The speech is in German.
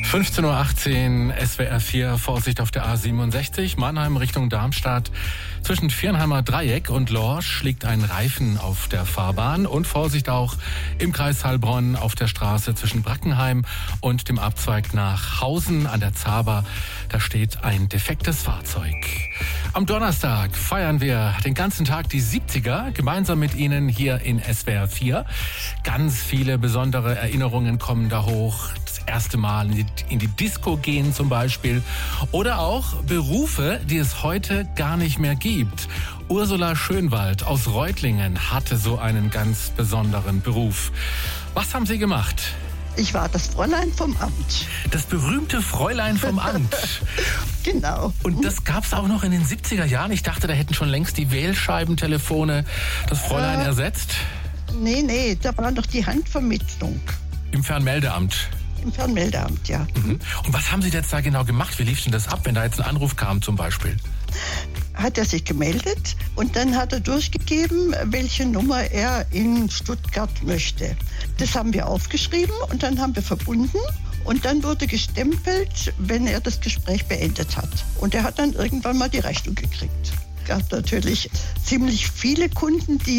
15:18 Uhr, SWR 4, Vorsicht auf der A67, Mannheim Richtung Darmstadt. Zwischen Viernheimer Dreieck und Lorsch liegt ein Reifen auf der Fahrbahn. Und Vorsicht auch im Kreis Heilbronn auf der Straße zwischen Brackenheim und dem Abzweig nach Hausen an der Zaber. Da steht ein defektes Fahrzeug. Am Donnerstag feiern wir den ganzen Tag die 70er, gemeinsam mit Ihnen hier in SWR 4. Ganz viele besondere Erinnerungen kommen da hoch. Das erste Mal in die Disco gehen zum Beispiel. Oder auch Berufe, die es heute gar nicht mehr gibt. Ursula Schönwald aus Reutlingen hatte so einen ganz besonderen Beruf. Was haben Sie gemacht? Ich war das Fräulein vom Amt. Das berühmte Fräulein vom Amt. Genau. Und das gab's auch noch in den 70er Jahren? Ich dachte, da hätten schon längst die Wählscheibentelefone das Fräulein ersetzt. Nee, da war noch die Handvermittlung. Im Fernmeldeamt? Im Fernmeldeamt, ja. Mhm. Und was haben Sie jetzt da genau gemacht? Wie lief denn das ab, wenn da jetzt ein Anruf kam zum Beispiel? Hat er sich gemeldet und dann hat er durchgegeben, welche Nummer er in Stuttgart möchte. Das haben wir aufgeschrieben und dann haben wir verbunden und dann wurde gestempelt, wenn er das Gespräch beendet hat. Und er hat dann irgendwann mal die Rechnung gekriegt. Es gab natürlich ziemlich viele Kunden, die